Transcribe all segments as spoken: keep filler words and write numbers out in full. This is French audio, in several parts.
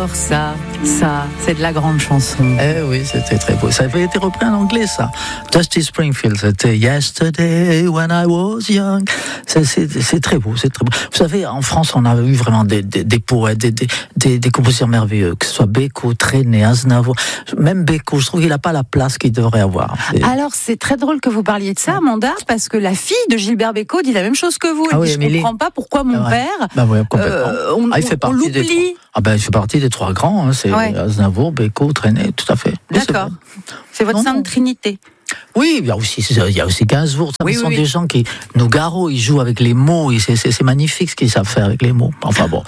Alors ça, ça, c'est de la grande chanson. Eh oui, c'était très beau. Ça avait été repris en anglais, ça. Dusty Springfield, c'était Yesterday when I was young. C'est, c'est, c'est très beau, c'est très beau. Vous savez, en France, on a eu vraiment des, des, des poètes, des, des, des, des compositeurs merveilleux, que ce soit Beko, Trenet, Aznavour. Même Beko, je trouve qu'il n'a pas la place qu'il devrait avoir. C'est... Alors, c'est très drôle que vous parliez de ça, Amanda, parce que la fille de Gilbert Bécaud dit la même chose que vous. Elle ah oui, dit, je ne comprends pas pourquoi mon ouais. père, bah oui, complètement. Euh, on, ah, il fait partie on l'oublie. Des trois. Ah ben, il fait partie des trois grands. Hein. C'est ouais. Aznavour, Beko, Trenet, tout à fait. D'accord. C'est, c'est votre non, sainte trinité. Oui, il y a aussi, il y a aussi Gainsbourg. Oui, ce oui, sont oui. des gens qui, Nougaro, ils jouent avec les mots. Et c'est, c'est, c'est magnifique ce qu'ils savent faire avec les mots. Enfin bon.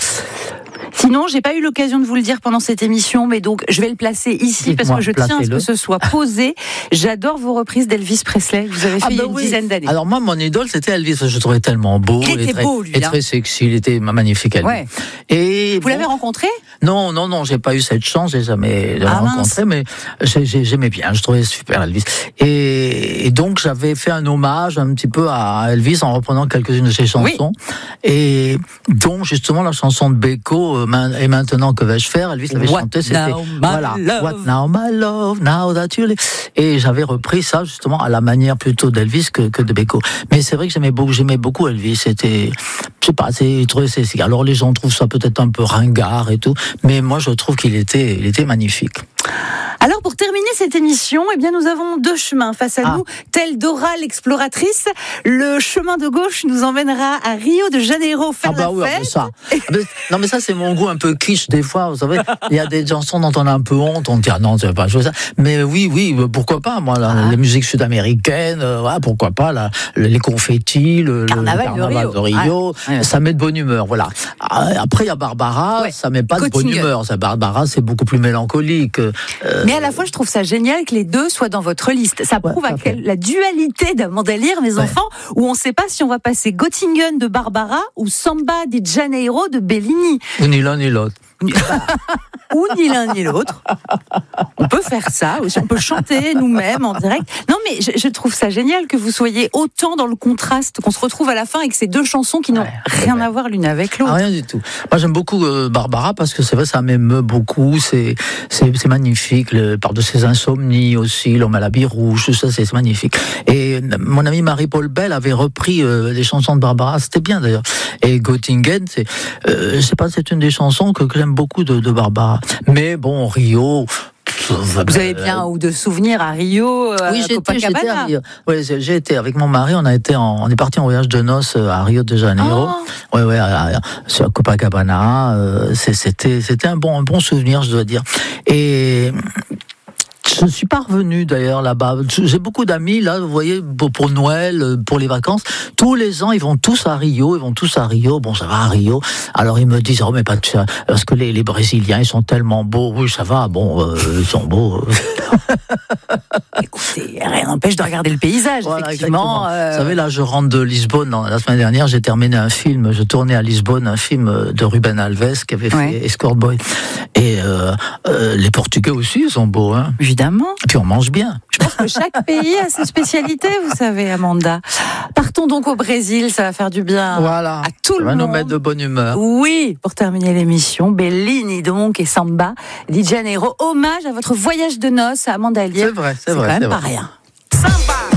Sinon, j'ai pas eu l'occasion de vous le dire pendant cette émission, mais donc je vais le placer ici. Dites-moi, parce que je tiens à ce que ce soit posé. J'adore vos reprises d'Elvis Presley que vous avez fait ah ben il y a une oui. dizaine d'années. Alors moi, mon idole, c'était Elvis. Je le trouvais tellement beau. Il était et très, beau, lui. Et hein. très sexy. Il était magnifique, Elvis. Ouais. Et vous bon, l'avez rencontré ? Non, non, non, j'ai pas eu cette chance. J'ai jamais ah, rencontré, mince. mais j'ai, j'ai, j'aimais bien. Je trouvais super Elvis. Et, et donc, j'avais fait un hommage un petit peu à Elvis en reprenant quelques-unes de ses chansons. Oui. Et donc, justement, la chanson de Beko, et maintenant, que vais-je faire? Elvis l'avait What chanté, c'était now, voilà, love. What now my love, now that you live. Et j'avais repris ça justement à la manière plutôt d'Elvis que, que de Beko. Mais c'est vrai que j'aimais beaucoup, j'aimais beaucoup Elvis. C'était, je sais pas, c'est, c'est, c'est, alors les gens trouvent ça peut-être un peu ringard et tout, mais moi je trouve qu'il était, il était magnifique. Alors pour terminer cette émission, eh bien nous avons deux chemins face à ah. nous, telle Dora l'exploratrice. Le chemin de gauche nous emmènera à Rio de Janeiro faire ah bah la oui, fête. Ça. Non mais ça c'est mon goût un peu quiche des fois. Vous savez, il y a des chansons dont on a un peu honte, on dit ah non, tu vas pas jouer ça. Mais oui, oui, pourquoi pas moi, la, ah. les musiques sud-américaines, euh, voilà, pourquoi pas la, les confettis, le carnaval, le carnaval de Rio, de Rio ah. ça met de bonne humeur. Voilà. Après il y a Barbara, ouais. ça met pas Göttingen. De bonne humeur. Ça, Barbara c'est beaucoup plus mélancolique. Euh, mais à la fois je trouve ça génial que les deux soient dans votre liste. Ça prouve ouais, à quelle, la dualité d'Amanda Lear, mes ouais. enfants, où on ne sait pas si on va passer Göttingen de Barbara ou Samba di Janeiro de Bellini. Ou ni l'un ni l'autre. Ou ni l'un ni l'autre. On peut faire ça aussi. On peut chanter nous-mêmes en direct. Non, mais je, je trouve ça génial que vous soyez autant dans le contraste, qu'on se retrouve à la fin avec ces deux chansons qui n'ont ouais, rien ouais. à voir l'une avec l'autre. Ah, rien du tout. Moi, j'aime beaucoup euh, Barbara parce que c'est vrai, ça m'émeut beaucoup. C'est, c'est, c'est magnifique. Le, par de ses insomnies aussi, l'homme à l'habit rouge, tout ça, c'est, c'est magnifique. Et mon amie Marie-Paul Bell avait repris euh, les chansons de Barbara. C'était bien d'ailleurs. Et Göttingen, c'est, euh, je sais pas, c'est une des chansons que, que j'aime beaucoup de, de Barbara. Mais bon, Rio. Vous avez bien un ou deux souvenirs à Rio, à oui, j'ai Copacabana. Été, j'étais à Rio. Oui, j'ai été avec mon mari. On a été, en, on est parti en voyage de noces à Rio de Janeiro. Oh. Oui, oui, sur Copacabana. Euh, c'était, c'était un bon, un bon souvenir, je dois dire. Et je suis pas revenu d'ailleurs là-bas. J'ai beaucoup d'amis là, vous voyez, pour Noël, pour les vacances. Tous les ans, ils vont tous à Rio, ils vont tous à Rio. Bon, ça va à Rio. Alors ils me disent, oh mais pas de ça, parce que les, les Brésiliens, ils sont tellement beaux. Oui, ça va. Bon, euh, ils sont beaux. Écoutez, rien n'empêche de regarder le paysage, voilà, effectivement. Euh... Vous savez, là, je rentre de Lisbonne. La semaine dernière, j'ai terminé un film. Je tournais à Lisbonne un film de Ruben Alves qui avait fait ouais. Escort Boy. Et euh, euh, les Portugais aussi, ils sont beaux, hein. Évidemment. Et puis on mange bien. Je pense que chaque pays a ses spécialités, vous savez, Amanda. Partons donc au Brésil, ça va faire du bien voilà. à tout le monde. Ça va nous mettre de bonne humeur. Oui, pour terminer l'émission, Bellini donc et Samba di Janeiro, hommage à votre voyage de noces à Amanda Lear. C'est vrai, c'est, c'est vrai. C'est quand même c'est pas vrai. rien. Samba.